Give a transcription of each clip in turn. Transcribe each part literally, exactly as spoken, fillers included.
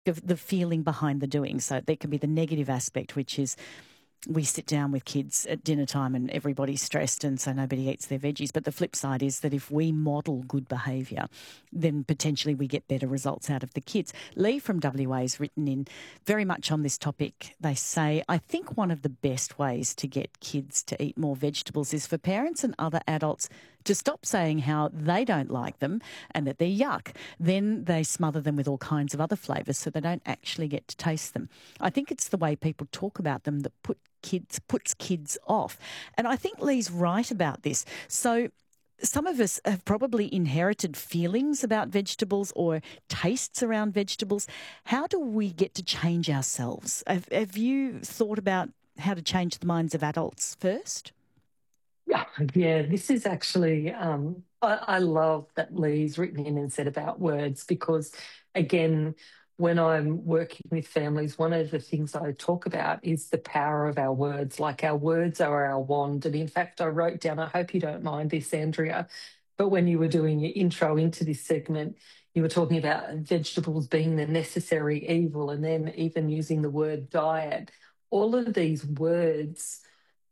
of the feeling behind the doing. So there can be the negative aspect, which is we sit down with kids at dinner time and everybody's stressed and so nobody eats their veggies. But the flip side is that if we model good behaviour, then potentially we get better results out of the kids. Lee from W A has written in very much on this topic. They say, I think one of the best ways to get kids to eat more vegetables is for parents and other adults to stop saying how they don't like them and that they're yuck. Then they smother them with all kinds of other flavours so they don't actually get to taste them. I think it's the way people talk about them that put kids puts kids off. And I think Lee's right about this. So some of us have probably inherited feelings about vegetables or tastes around vegetables. How do we get to change ourselves? Have, have you thought about how to change the minds of adults first? Yeah, yeah, this is actually, um, I, I love that Lee's written in and said about words because, again, when I'm working with families, one of the things I talk about is the power of our words. Like our words are our wand. And in fact, I wrote down, I hope you don't mind this, Andrea, but when you were doing your intro into this segment, you were talking about vegetables being the necessary evil and then even using the word diet. All of these words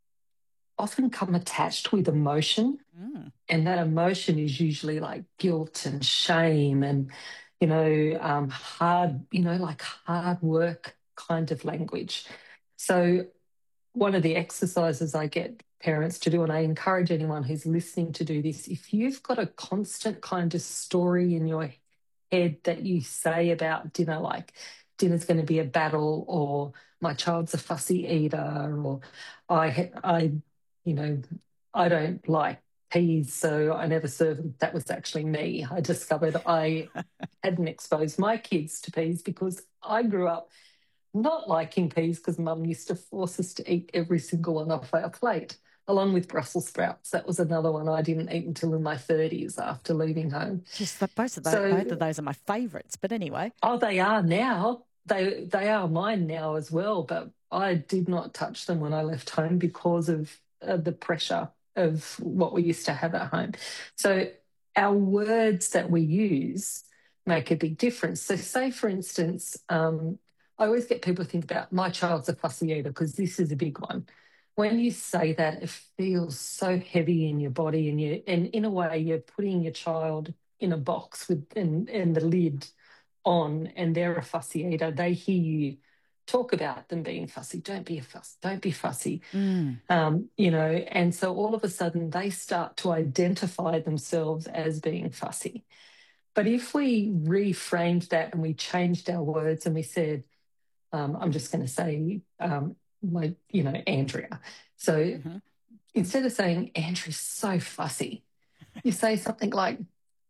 often come attached with emotion. Mm. And that emotion is usually like guilt and shame and, you know, um, hard, you know, like hard work kind of language. So one of the exercises I get parents to do, and I encourage anyone who's listening to do this, if you've got a constant kind of story in your head that you say about dinner, like dinner's going to be a battle, or my child's a fussy eater, or I, I, you know, I don't like peas, so I never serve them. That was actually me. I discovered I hadn't exposed my kids to peas because I grew up not liking peas because Mum used to force us to eat every single one off our plate, along with Brussels sprouts. That was another one I didn't eat until in my thirties after leaving home. Just that both of those, both of So, those are my favourites. But anyway. oh, they are now. They they are mine now as well. But I did not touch them when I left home because of uh, the pressure of what we used to have at home. So our words that we use make a big difference. So, say for instance, um, I always get people to think about my child's a fussy eater because this is a big one. When you say that, it feels so heavy in your body, and you, and in a way, you're putting your child in a box with and, and the lid on, and they're a fussy eater. They hear you talk about them being fussy. Don't be a fuss. Don't be fussy. Mm. Um, you know, and so all of a sudden they start to identify themselves as being fussy. But if we reframed that and we changed our words and we said, um, I'm just going to say, um, like, you know, Andrea. So Mm-hmm. instead of saying Andrea's so fussy, you say something like,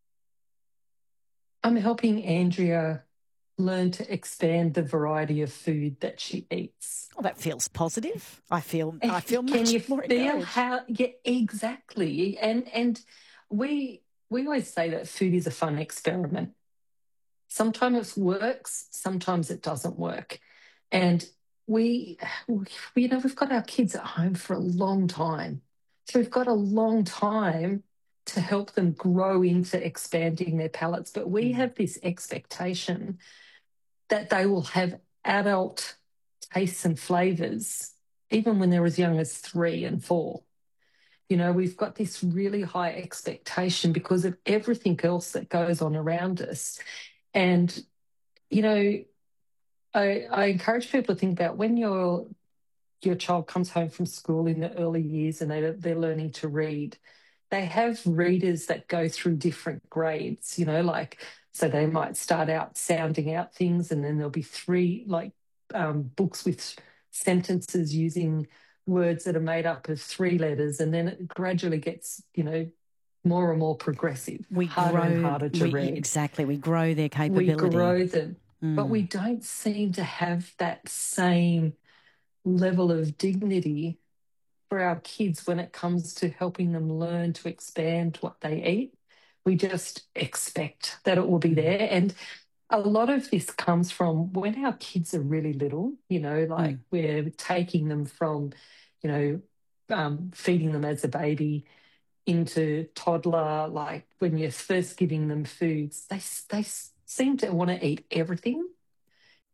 I'm helping Andrea learn to expand the variety of food that she eats. Well, that feels positive. I feel And I feel can much you more feel encouraged. how? Yeah, exactly. And and we we always say that food is a fun experiment. Sometimes it works, sometimes it doesn't work. And we, we, you know, we've got our kids at home for a long time. So we've got a long time to help them grow into expanding their palates. But we Mm. have this expectation that they will have adult tastes and flavours, even when they're as young as three and four. You know, we've got this really high expectation because of everything else that goes on around us. And, you know, I, I encourage people to think about when your your child comes home from school in the early years and they, they're learning to read, they have readers that go through different grades, you know, like, so they might start out sounding out things and then there'll be three, like, um, books with sentences using words that are made up of three letters, and then it gradually gets, you know, more and more progressive, We harder and grow, harder to we, read. exactly, we grow their We capability. grow them, but we Mm. don't seem to have that same level of dignity for our kids when it comes to helping them learn to expand what they eat. We just expect that it will be Mm. there. And a lot of this comes from when our kids are really little, you know, like Mm. we're taking them from, you know, um, feeding them as a baby into toddler, like when you're first giving them foods, they, they seem to want to eat everything.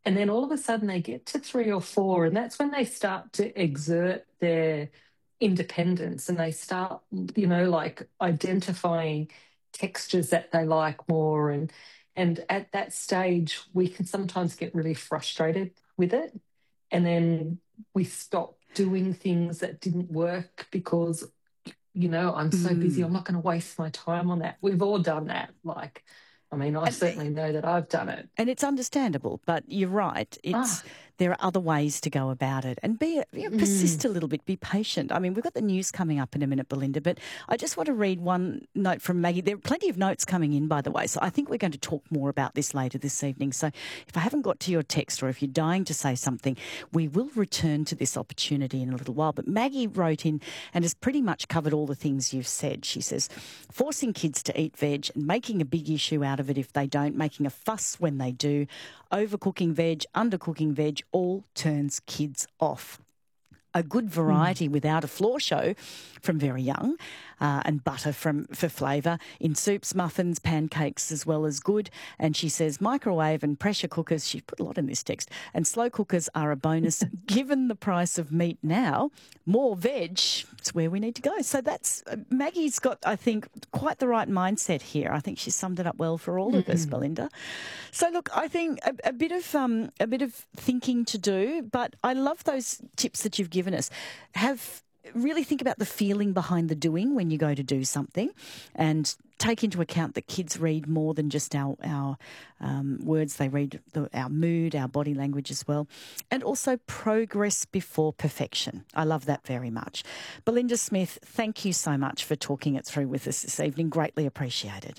And then all of a sudden they get to three or four, and that's when they start to exert their independence and they start, you know, like identifying textures that they like more. And and at that stage, we can sometimes get really frustrated with it. And then we stop doing things that didn't work because, you know, I'm so mm. busy, I'm not going to waste my time on that. We've all done that. Like, I mean, I and, certainly know that I've done it. And it's understandable, but you're right. It's ah. There are other ways to go about it, and be you know, persist mm. a little bit, be patient. I mean, we've got the news coming up in a minute, Belinda, but I just want to read one note from Maggie. There are plenty of notes coming in, by the way, so I think we're going to talk more about this later this evening. So if I haven't got to your text or if you're dying to say something, we will return to this opportunity in a little while. But Maggie wrote in and has pretty much covered all the things you've said. She says, forcing kids to eat veg and making a big issue out of it if they don't, making a fuss when they do, overcooking veg, undercooking veg, all turns kids off. A good variety mm. without a floor show from very young, uh, and butter from for flavour in soups, muffins, pancakes as well as good. And she says microwave and pressure cookers, she put a lot in this text, and slow cookers are a bonus. Given the price of meat now, more veg, it's where we need to go. So that's, uh, Maggie's got, I think, quite the right mindset here. I think she summed it up well for all mm-hmm. of us, Belinda. So look, I think a, a bit of um, a bit of thinking to do, but I love those tips that you've given us. Have really think about the feeling behind the doing when you go to do something, and take into account that kids read more than just our our um, words. They read the, our mood, our body language as well, and also progress before perfection. I love that very much. Belinda Smith, thank you so much for talking it through with us this evening. Greatly appreciated.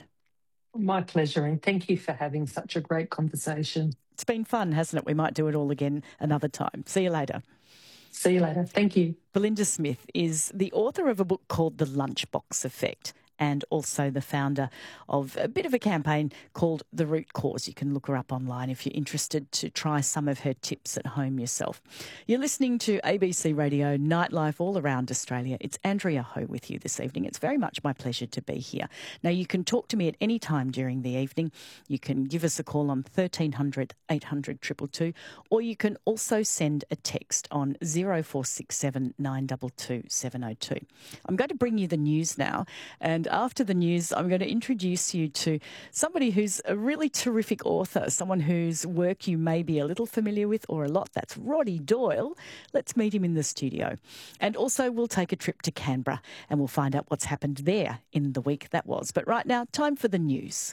My pleasure, and thank you for having such a great conversation. It's been fun, hasn't it? We might do it all again another time. See you later. See you later. Thank you. Belinda Smith is the author of a book called The Lunchbox Effect, and also the founder of a bit of a campaign called The Root Cause. You can look her up online if you're interested to try some of her tips at home yourself. You're listening to A B C Radio Nightlife all around Australia. It's Andrea Ho with you this evening. It's very much my pleasure to be here. Now, you can talk to me at any time during the evening. You can give us a call on thirteen hundred, eight hundred, two two two, or you can also send a text on zero four six seven, nine two two, seven zero two. I'm going to bring you the news now, and after the news, I'm going to introduce you to somebody who's a really terrific author, someone whose work you may be a little familiar with or a lot. That's Roddy Doyle. Let's meet him in the studio. And also we'll take a trip to Canberra and we'll find out what's happened there in the week that was. But right now, time for the news.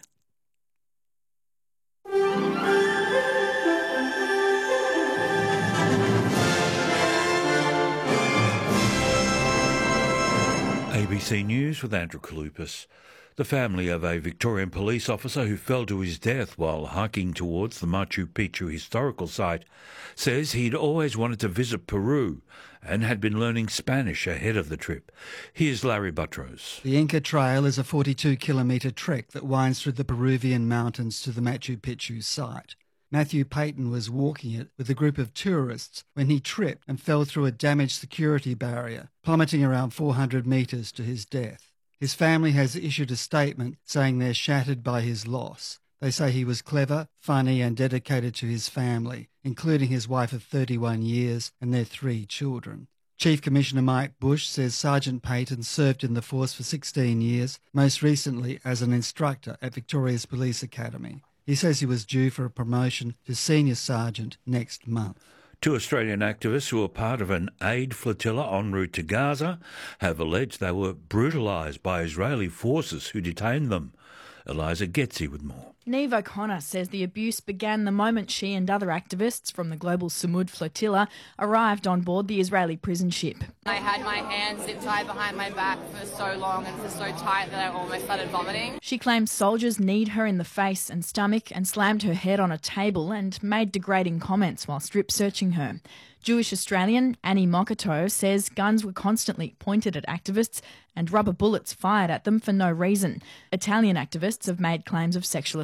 A B C News with Andrew Kalupas. The family of a Victorian police officer who fell to his death while hiking towards the Machu Picchu historical site says he'd always wanted to visit Peru and had been learning Spanish ahead of the trip. Here's Larry Buttrose. The Inca Trail is a forty-two kilometre trek that winds through the Peruvian mountains to the Machu Picchu site. Matthew Payton was walking it with a group of tourists when he tripped and fell through a damaged security barrier, plummeting around four hundred metres to his death. His family has issued a statement saying they're shattered by his loss. They say he was clever, funny and dedicated to his family, including his wife of thirty-one years and their three children. Chief Commissioner Mike Bush says Sergeant Payton served in the force for sixteen years, most recently as an instructor at Victoria's Police Academy. He says he was due for a promotion to senior sergeant next month. Two Australian activists who were part of an aid flotilla en route to Gaza have alleged they were brutalised by Israeli forces who detained them. Eliza Getzi with more. Niamh O'Connor says the abuse began the moment she and other activists from the Global Samud flotilla arrived on board the Israeli prison ship. I had my hands zip tied behind my back for so long and for so tight that I almost started vomiting. She claims soldiers kneed her in the face and stomach and slammed her head on a table and made degrading comments while strip searching her. Jewish Australian Annie Mokato says guns were constantly pointed at activists and rubber bullets fired at them for no reason. Italian activists have made claims of sexual assault.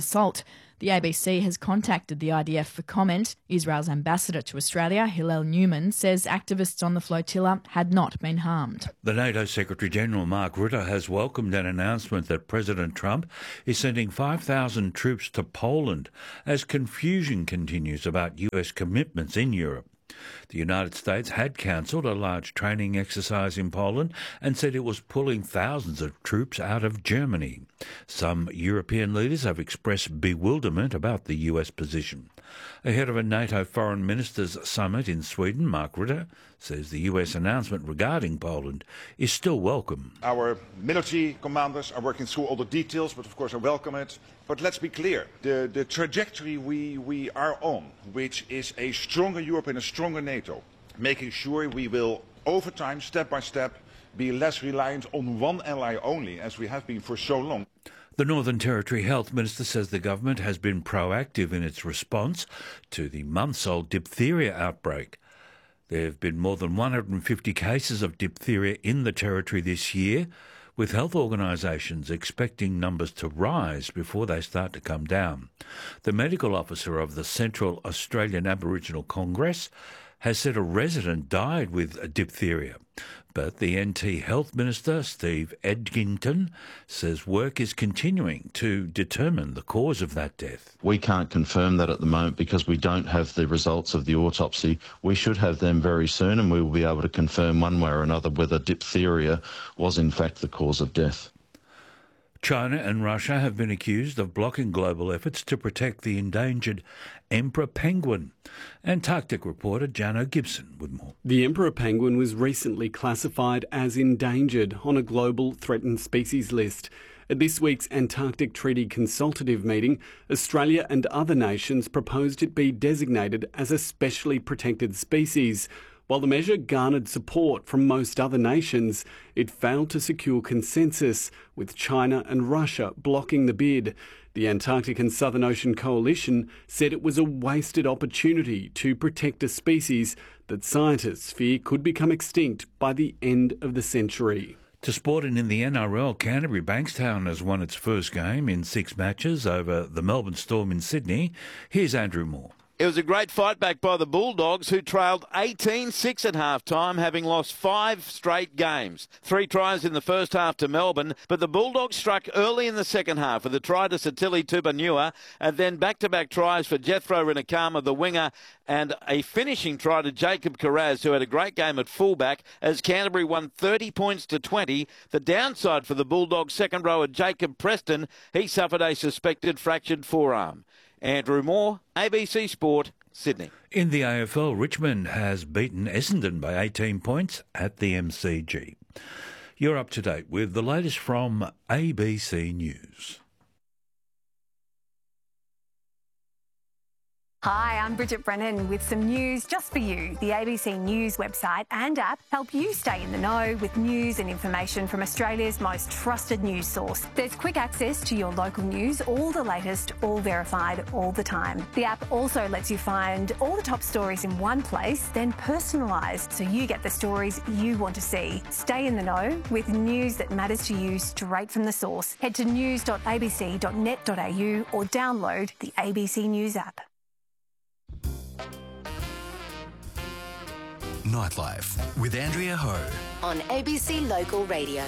assault. The A B C has contacted the I D F for comment. Israel's ambassador to Australia, Hillel Newman, says activists on the flotilla had not been harmed. The NATO Secretary-General Mark Rutte has welcomed an announcement that President Trump is sending five thousand troops to Poland as confusion continues about U S commitments in Europe. The United States had cancelled a large training exercise in Poland and said it was pulling thousands of troops out of Germany. Some European leaders have expressed bewilderment about the U S position. Ahead of a NATO Foreign Ministers Summit in Sweden, Mark Rutte says the U S announcement regarding Poland is still welcome. Our military commanders are working through all the details, but of course I welcome it. But let's be clear, the, the trajectory we, we are on, which is a stronger Europe and a stronger NATO, making sure we will, over time, step by step, be less reliant on one ally only, as we have been for so long. The Northern Territory Health Minister says the government has been proactive in its response to the months-old diphtheria outbreak. There have been more than one hundred fifty cases of diphtheria in the Territory this year, with health organisations expecting numbers to rise before they start to come down. The medical officer of the Central Australian Aboriginal Congress has said a resident died with diphtheria. But the N T Health Minister, Steve Edgington, says work is continuing to determine the cause of that death. We can't confirm that at the moment because we don't have the results of the autopsy. We should have them very soon, and we will be able to confirm one way or another whether diphtheria was in fact the cause of death. China and Russia have been accused of blocking global efforts to protect the endangered emperor penguin. Antarctic reporter Jano Gibson with more. The emperor penguin was recently classified as endangered on a global threatened species list. At this week's Antarctic Treaty Consultative meeting, Australia and other nations proposed it be designated as a specially protected species. While the measure garnered support from most other nations, it failed to secure consensus, with China and Russia blocking the bid. The Antarctic and Southern Ocean Coalition said it was a wasted opportunity to protect a species that scientists fear could become extinct by the end of the century. To sport and in the N R L, Canterbury Bankstown has won its first game in six matches over the Melbourne Storm in Sydney. Here's Andrew Moore. It was a great fight back by the Bulldogs, who trailed eighteen six at half-time, having lost five straight games. Three tries in the first half to Melbourne, but the Bulldogs struck early in the second half with a try to Satili Tupanua, and then back-to-back tries for Jethro Rinakama, the winger, and a finishing try to Jacob Carraz, who had a great game at fullback, as Canterbury won thirty points to twenty. The downside for the Bulldogs' second rower, Jacob Preston, he suffered a suspected fractured forearm. Andrew Moore, A B C Sport, Sydney. In the A F L, Richmond has beaten Essendon by eighteen points at the M C G. You're up to date with the latest from A B C News. Hi, I'm Bridget Brennan with some news just for you. The A B C News website and app help you stay in the know with news and information from Australia's most trusted news source. There's quick access to your local news, all the latest, all verified, all the time. The app also lets you find all the top stories in one place, then personalised so you get the stories you want to see. Stay in the know with news that matters to you straight from the source. Head to news dot a b c dot net dot a u or download the A B C News app. Nightlife with Andrea Ho on A B C Local Radio.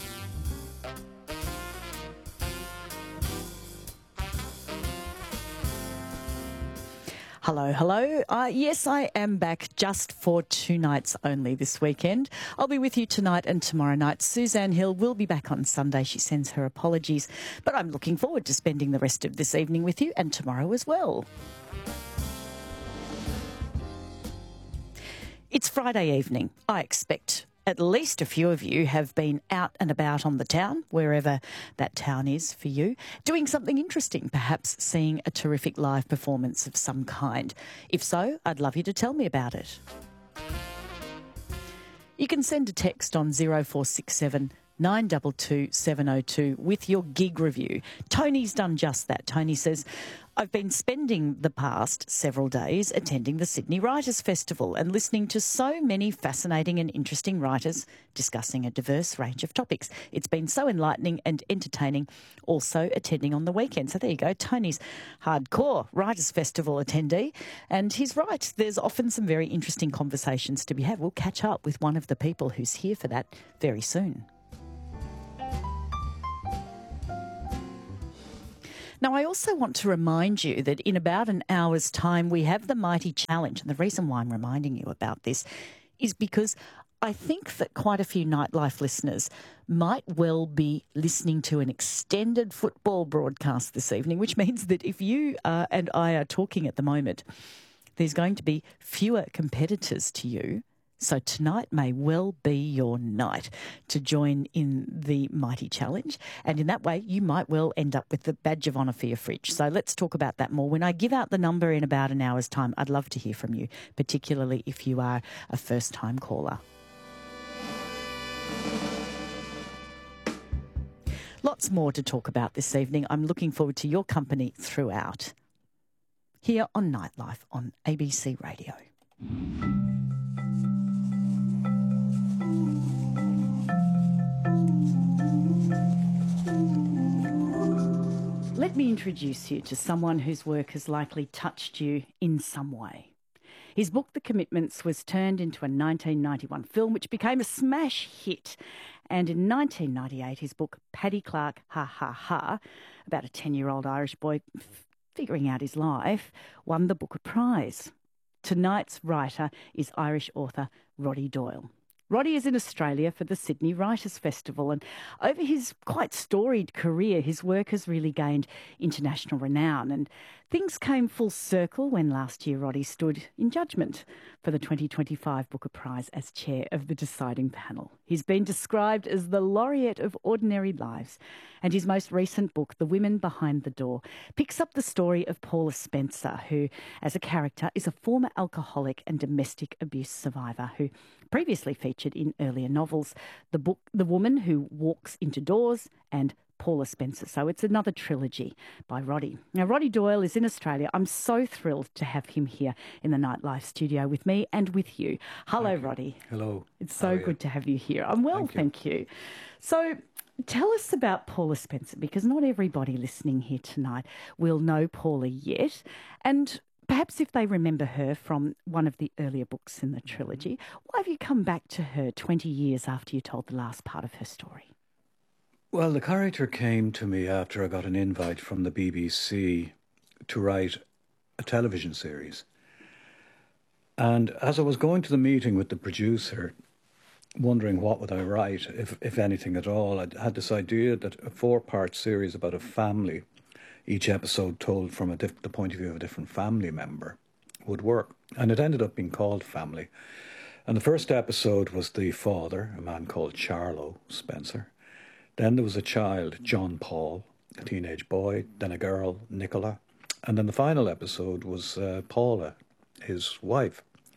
Hello, hello. Uh, yes, I am back just for two nights only this weekend. I'll be with you tonight and tomorrow night. Suzanne Hill will be back on Sunday. She sends her apologies. But I'm looking forward to spending the rest of this evening with you and tomorrow as well. It's Friday evening. I expect at least a few of you have been out and about on the town, wherever that town is for you, doing something interesting, perhaps seeing a terrific live performance of some kind. If so, I'd love you to tell me about it. You can send a text on zero four six seven, nine two two seven oh two with your gig review. Tony's done just that. Tony says, I've been spending the past several days attending the Sydney Writers' Festival and listening to so many fascinating and interesting writers discussing a diverse range of topics. It's been so enlightening and entertaining, also attending on the weekend. So there you go. Tony's hardcore Writers' Festival attendee. And he's right. There's often some very interesting conversations to be had. We'll catch up with one of the people who's here for that very soon. Now, I also want to remind you that in about an hour's time, we have the Mighty Challenge. And the reason why I'm reminding you about this is because I think that quite a few Nightlife listeners might well be listening to an extended football broadcast this evening, which means that if you uh, and I are talking at the moment, there's going to be fewer competitors to you. So tonight may well be your night to join in the Mighty Challenge. And in that way, you might well end up with the badge of honour for your fridge. So let's talk about that more. When I give out the number in about an hour's time, I'd love to hear from you, particularly if you are a first-time caller. Lots more to talk about this evening. I'm looking forward to your company throughout. Here on Nightlife on A B C Radio. Let me introduce you to someone whose work has likely touched you in some way. His book, The Commitments, was turned into a nineteen ninety-one film which became a smash hit. And in nineteen ninety-eight, his book, Paddy Clark, Ha Ha Ha, about a ten-year-old Irish boy f- figuring out his life, won the Booker Prize. Tonight's writer is Irish author Roddy Doyle. Roddy is in Australia for the Sydney Writers' Festival, and over his quite storied career, his work has really gained international renown. And things came full circle when last year Roddy stood in judgment for the twenty twenty-five Booker Prize as chair of the deciding panel. He's been described as the laureate of ordinary lives, and his most recent book, The Women Behind the Door, picks up the story of Paula Spencer, who, as a character, is a former alcoholic and domestic abuse survivor who previously featured in earlier novels, the book The Woman Who Walks Into Doors and Paula Spencer. So it's another trilogy by Roddy. Now, Roddy Doyle is in Australia. I'm so thrilled to have him here in the Nightlife studio with me and with you. Hello, Roddy. Hello. It's so good to have you here. I'm well, thank you. Thank you. So tell us about Paula Spencer, because not everybody listening here tonight will know Paula yet. And perhaps if they remember her from one of the earlier books in the trilogy, why have you come back to her twenty years after you told the last part of her story? Well, the character came to me after I got an invite from the B B C to write a television series. And as I was going to the meeting with the producer, wondering what would I write, if, if anything at all, I had this idea that a four-part series about a family, each episode told from a diff- the point of view of a different family member, would work. And it ended up being called Family. And the first episode was the father, a man called Charlo Spencer. Then there was a child, John Paul, a teenage boy, then a girl, Nicola. And then the final episode was uh, Paula, his wife.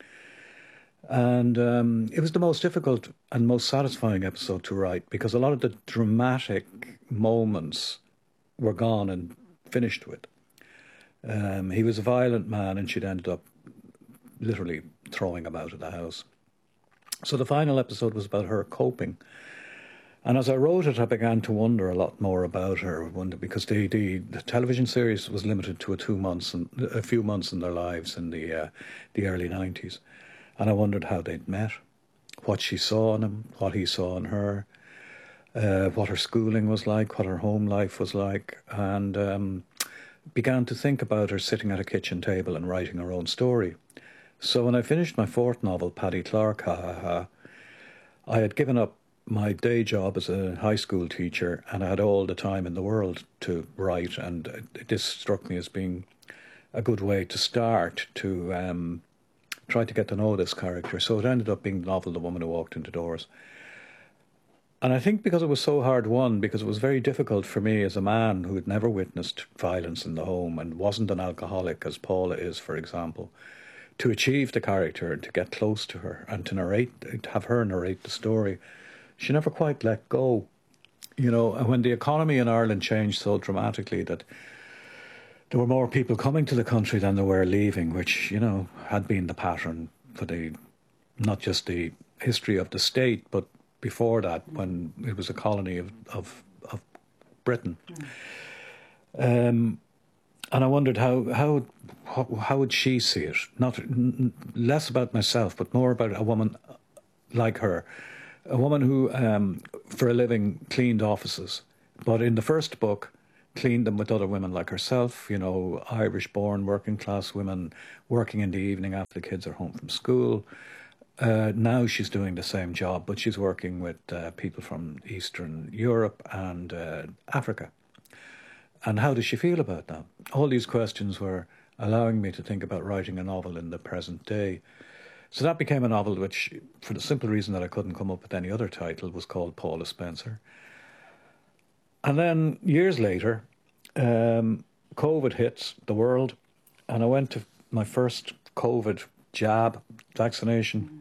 And um, it was the most difficult and most satisfying episode to write because a lot of the dramatic moments were gone and finished with. Um, he was a violent man and she'd ended up literally throwing him out of the house. So the final episode was about her coping. And as I wrote it, I began to wonder a lot more about her, wonder because the, the, the television series was limited to a two months and a few months in their lives in the uh, the early nineties, and I wondered how they'd met, what she saw in him, what he saw in her, uh, what her schooling was like, what her home life was like, and um, began to think about her sitting at a kitchen table and writing her own story. So when I finished my fourth novel, Paddy Clark, Ha Ha Ha, I had given up my day job as a high school teacher, and I had all the time in the world to write, and this struck me as being a good way to start to um, try to get to know this character. So it ended up being the novel The Woman Who Walked Into Doors. And I think because it was so hard won, because it was very difficult for me as a man who had never witnessed violence in the home and wasn't an alcoholic, as Paula is, for example, to achieve the character and to get close to her and to narrate, to have her narrate the story. she never quite let go. You know, and when the economy in Ireland changed so dramatically that there were more people coming to the country than there were leaving, which, you know, had been the pattern for the, not just the history of the state, but before that, when it was a colony of, of, of Britain. Mm. Um, and I wondered how, how, how, how would she see it? Not n- less about myself, but more about a woman like her. A woman who, um, for a living, cleaned offices. But in the first book, cleaned them with other women like herself, you know, Irish-born working-class women working in the evening after the kids are home from school. Uh, now she's doing the same job, but she's working with uh, people from Eastern Europe and uh, Africa. And how does she feel about that? All these questions were allowing me to think about writing a novel in the present day. So that became a novel which, for the simple reason that I couldn't come up with any other title, was called Paula Spencer. And then years later, um, COVID hits the world, and I went to my first COVID jab, vaccination.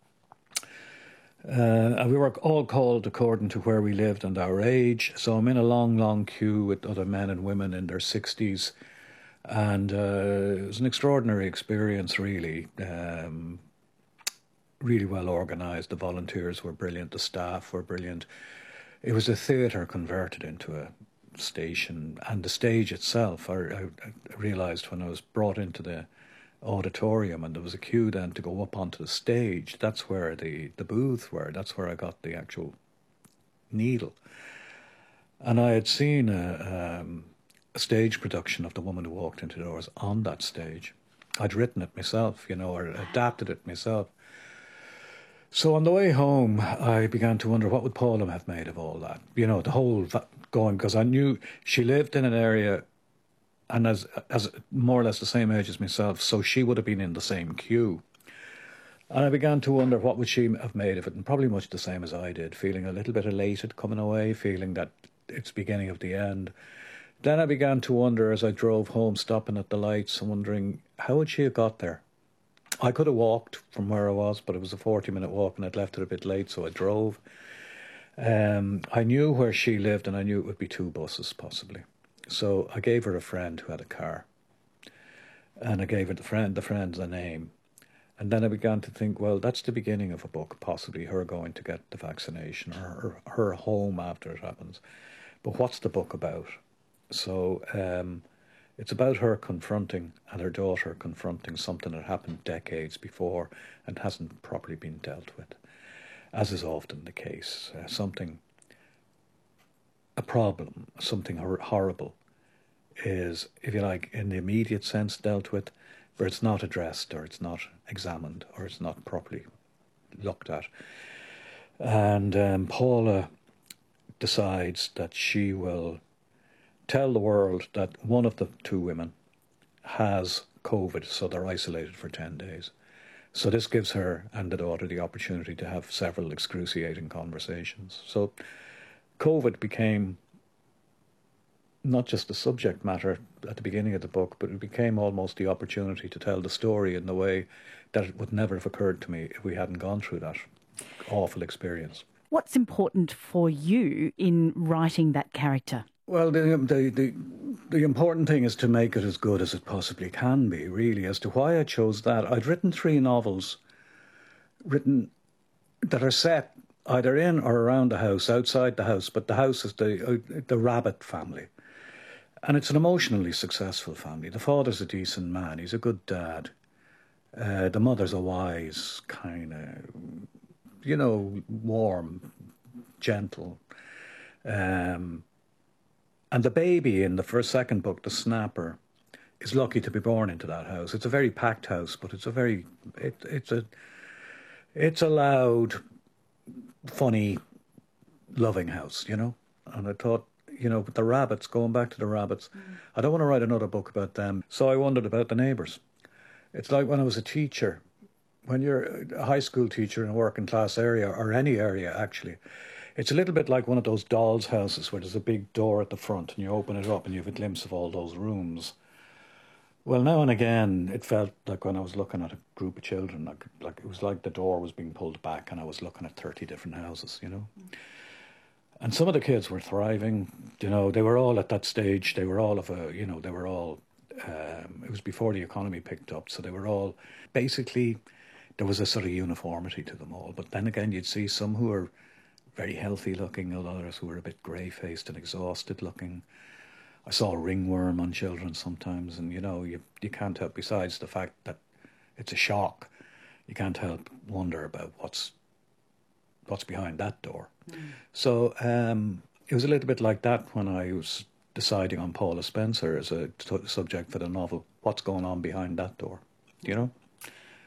Uh, and we were all called according to where we lived and our age. So I'm in a long, long queue with other men and women in their sixties. And uh, it was an extraordinary experience, really. Um, really well organised. The volunteers were brilliant. The staff were brilliant. It was a theatre converted into a station. And the stage itself, I, I, I realised when I was brought into the auditorium and there was a queue then to go up onto the stage, that's where the, the booths were. That's where I got the actual needle. And I had seen a, um, a stage production of The Woman Who Walked Into the Doors on that stage. I'd written it myself, you know, or adapted it myself. So on the way home, I began to wonder what would Paula have made of all that. You know, the whole va- going, because I knew she lived in an area and as as more or less the same age as myself, so she would have been in the same queue. And I began to wonder what would she have made of it, and probably much the same as I did, feeling a little bit elated coming away, feeling that it's the beginning of the end. Then I began to wonder as I drove home, stopping at the lights and wondering, how would she have got there? I could have walked from where I was, but it was a forty-minute walk and I'd left it a bit late, so I drove. Um, I knew where she lived and I knew it would be two buses, possibly. So I gave her a friend who had a car. And I gave her the friend, the friend's a name. And then I began to think, well, that's the beginning of a book, possibly her going to get the vaccination or her, her home after it happens. But what's the book about? So um, it's about her confronting and her daughter confronting something that happened decades before and hasn't properly been dealt with, as is often the case. Uh, something, a problem, something hor- horrible is, if you like, in the immediate sense dealt with, but it's not addressed or it's not examined or it's not properly looked at. And um, Paula decides that she will tell the world that one of the two women has COVID, so they're isolated for ten days. So this gives her and the daughter the opportunity to have several excruciating conversations. So COVID became not just the subject matter at the beginning of the book, but it became almost the opportunity to tell the story in the way that it would never have occurred to me if we hadn't gone through that awful experience. What's important for you in writing that character? Well, the, the the the important thing is to make it as good as it possibly can be, really. As to why I chose that, I'd written three novels written that are set either in or around the house, outside the house, but the house is the uh, the Rabbit family. And it's an emotionally successful family. The father's a decent man. He's a good dad. Uh, the mother's a wise, kind of, you know, warm, gentle. Um, and the baby in the first, second book, the Snapper, is lucky to be born into that house. It's a very packed house, but it's a very, it, it's a, it's a loud, funny, loving house, you know. And I thought, you know, with the rabbits, going back to the rabbits, mm. I don't want to write another book about them. So I wondered about the neighbours. It's like when I was a teacher, when you're a high school teacher in a working class area, or any area actually, it's a little bit like one of those dolls' houses where there's a big door at the front and you open it up and you have a glimpse of all those rooms. Well, now and again, it felt like when I was looking at a group of children, like, like it was like the door was being pulled back and I was looking at thirty different houses, you know. Mm. And some of the kids were thriving, you know, they were all at that stage, they were all of a, you know, they were all, um, it was before the economy picked up, so they were all, basically, there was a sort of uniformity to them all. But then again, you'd see some who were very healthy looking, others who were a bit grey-faced and exhausted looking. I saw a ringworm on children sometimes, and, you know, you you can't help, besides the fact that it's a shock, you can't help wonder about what's what's behind that door. Mm. So um, it was a little bit like that when I was deciding on Paula Spencer as a t- subject for the novel. What's going on behind that door, you know?